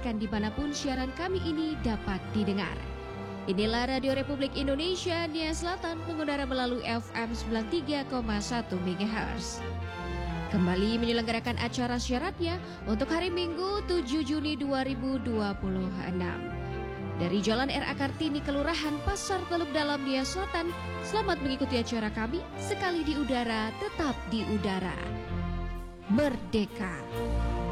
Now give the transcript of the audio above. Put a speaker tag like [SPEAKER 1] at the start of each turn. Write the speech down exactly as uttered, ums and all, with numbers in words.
[SPEAKER 1] mendengarkan dimanapun siaran kami ini dapat didengar. Inilah Radio Republik Indonesia Nia Selatan mengudara melalui F M sembilan puluh tiga koma satu MHz. Kembali menyelenggarakan acara syaratnya untuk hari Minggu tujuh Juni dua ribu dua puluh enam. Dari Jalan R A Kartini, Kelurahan Pasar Teluk Dalam, Nia Selatan, selamat mengikuti acara kami, sekali di udara, tetap di udara. Merdeka!